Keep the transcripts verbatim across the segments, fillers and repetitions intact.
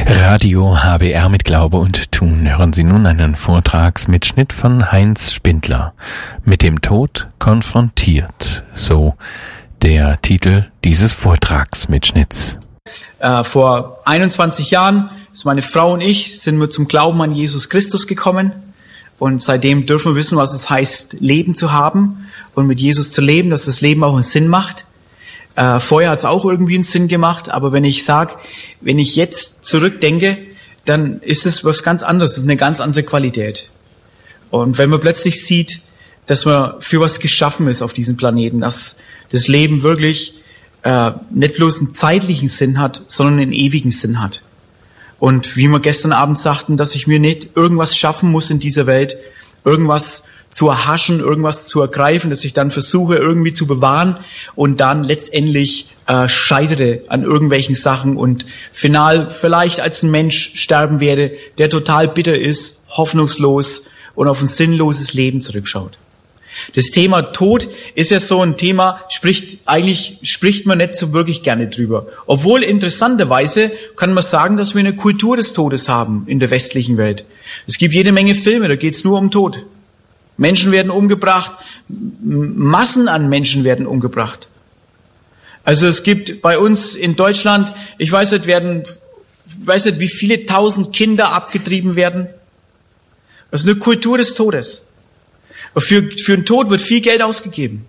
Radio H B R mit Glaube und Tun. Hören Sie nun einen Vortragsmitschnitt von Heinz Spindler. Mit dem Tod konfrontiert. So der Titel dieses Vortragsmitschnitts. Äh, vor einundzwanzig Jahren ist meine Frau und ich sind wir zum Glauben an Jesus Christus gekommen. Und seitdem dürfen wir wissen, was es heißt, Leben zu haben und mit Jesus zu leben, dass das Leben auch einen Sinn macht. Äh, vorher hat es auch irgendwie einen Sinn gemacht, aber wenn ich sage, wenn ich jetzt zurückdenke, dann ist es was ganz anderes, es ist eine ganz andere Qualität. Und wenn man plötzlich sieht, dass man für was geschaffen ist auf diesem Planeten, dass das Leben wirklich äh, nicht bloß einen zeitlichen Sinn hat, sondern einen ewigen Sinn hat. Und wie wir gestern Abend sagten, dass ich mir nicht irgendwas schaffen muss in dieser Welt, irgendwas zu erhaschen, irgendwas zu ergreifen, dass ich dann versuche irgendwie zu bewahren und dann letztendlich äh, scheitere an irgendwelchen Sachen und final vielleicht als ein Mensch sterben werde, der total bitter ist, hoffnungslos und auf ein sinnloses Leben zurückschaut. Das Thema Tod ist ja so ein Thema, spricht eigentlich spricht man nicht so wirklich gerne drüber. Obwohl interessanterweise kann man sagen, dass wir eine Kultur des Todes haben in der westlichen Welt. Es gibt jede Menge Filme, da geht es nur um Tod. Menschen werden umgebracht, Massen an Menschen werden umgebracht. Also es gibt bei uns in Deutschland, ich weiß nicht, werden, ich weiß nicht, wie viele tausend Kinder abgetrieben werden. Das ist eine Kultur des Todes. Für, für den Tod wird viel Geld ausgegeben.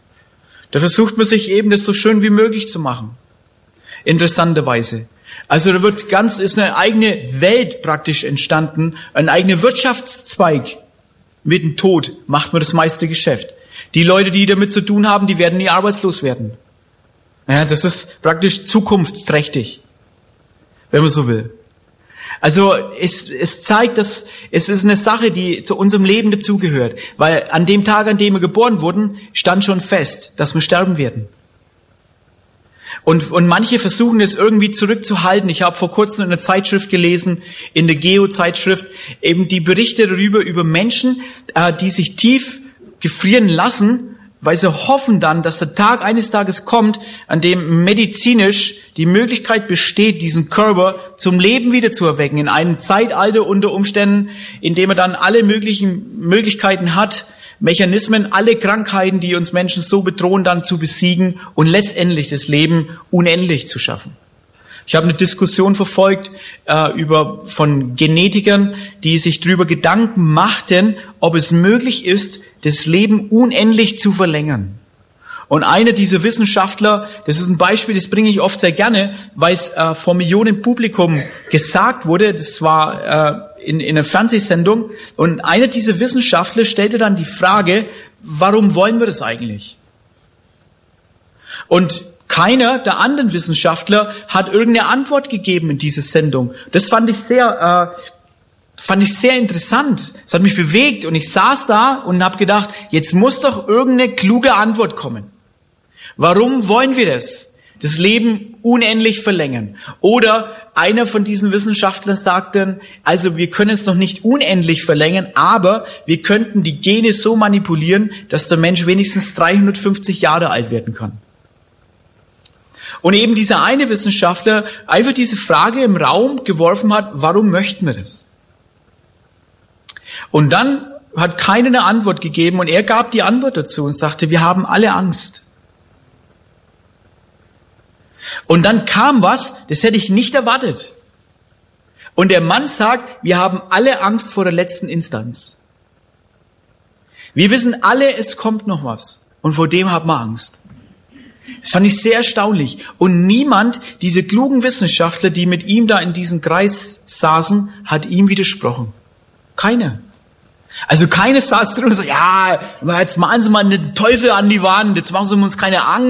Da versucht man sich eben, das so schön wie möglich zu machen. Interessanterweise. Also da wird ganz, ist eine eigene Welt praktisch entstanden, ein eigener Wirtschaftszweig. Mit dem Tod macht man das meiste Geschäft. Die Leute, die damit zu tun haben, die werden nie arbeitslos werden. Ja, das ist praktisch zukunftsträchtig, wenn man so will. Also es, es zeigt, dass es ist eine Sache, die zu unserem Leben dazugehört. Weil an dem Tag, an dem wir geboren wurden, stand schon fest, dass wir sterben werden. Und, und manche versuchen es irgendwie zurückzuhalten. Ich habe vor kurzem in einer Zeitschrift gelesen, in der Geo-Zeitschrift, eben die Berichte darüber, über Menschen, äh, die sich tief gefrieren lassen, weil sie hoffen dann, dass der Tag eines Tages kommt, an dem medizinisch die Möglichkeit besteht, diesen Körper zum Leben wieder zu erwecken, in einem Zeitalter unter Umständen, in dem er dann alle möglichen Möglichkeiten hat, Mechanismen, alle Krankheiten, die uns Menschen so bedrohen, dann zu besiegen und letztendlich das Leben unendlich zu schaffen. Ich habe eine Diskussion verfolgt äh, über von Genetikern, die sich darüber Gedanken machten, ob es möglich ist, das Leben unendlich zu verlängern. Und einer dieser Wissenschaftler, das ist ein Beispiel, das bringe ich oft sehr gerne, weil es äh, vor Millionen Publikum gesagt wurde, das war äh, in, in einer Fernsehsendung, und einer dieser Wissenschaftler stellte dann die Frage, warum wollen wir das eigentlich? Und keiner der anderen Wissenschaftler hat irgendeine Antwort gegeben in dieser Sendung. Das fand ich sehr, äh, fand ich sehr interessant. Es hat mich bewegt und ich saß da und habe gedacht, jetzt muss doch irgendeine kluge Antwort kommen. Warum wollen wir das? Das Leben unendlich verlängern. Oder einer von diesen Wissenschaftlern sagt dann, also wir können es noch nicht unendlich verlängern, aber wir könnten die Gene so manipulieren, dass der Mensch wenigstens dreihundertfünfzig Jahre alt werden kann. Und eben dieser eine Wissenschaftler einfach diese Frage im Raum geworfen hat, warum möchten wir das? Und dann hat keiner eine Antwort gegeben und er gab die Antwort dazu und sagte, wir haben alle Angst. Und dann kam was, das hätte ich nicht erwartet. Und der Mann sagt, wir haben alle Angst vor der letzten Instanz. Wir wissen alle, es kommt noch was. Und vor dem haben wir Angst. Das fand ich sehr erstaunlich. Und niemand, diese klugen Wissenschaftler, die mit ihm da in diesem Kreis saßen, hat ihm widersprochen. Keiner. Also keiner saß drin und so, ja, jetzt malen Sie mal den Teufel an die Wand, jetzt machen Sie uns keine Angst.